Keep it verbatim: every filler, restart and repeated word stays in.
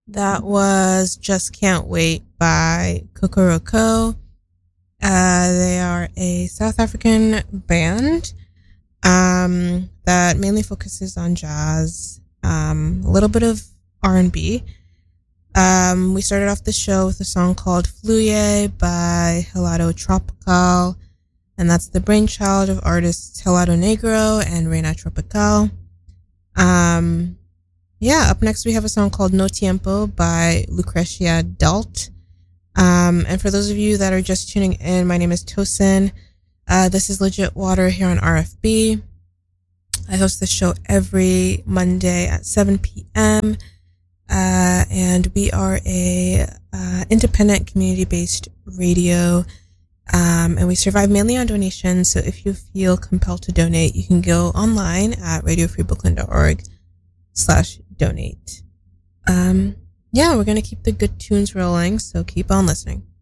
That was Just Can't Wait by Kokoroko. Uh, they are a South African band um, that mainly focuses on jazz, um, a little bit of R and B. Um, we started off the show with a song called Fluye by Helado Tropical, and that's the brainchild of artists Helado Negro and Reina Tropical. Um, yeah, up next we have a song called No Tiempo by Lucrecia Dalt. Um, and for those of you that are just tuning in, my name is Tosin. Uh, this is Legit Water here on R F B. I host the show every Monday at seven p.m. Uh, and we are a uh, independent community-based radio, um, and we survive mainly on donations. So if you feel compelled to donate, you can go online at radiofreebrooklyn.org slash donate. Um, yeah, we're going to keep the good tunes rolling, so keep on listening.